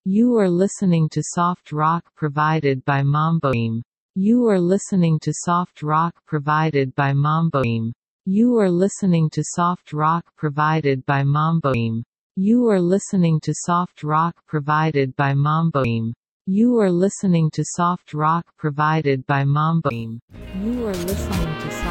You are listening to soft rock provided by Mamboim. You are listening to soft rock provided by Mamboim. You are listening to soft rock provided by Mamboim. You are listening to soft rock provided by Mamboim. You are listening to soft rock provided by Mamboim. You are listening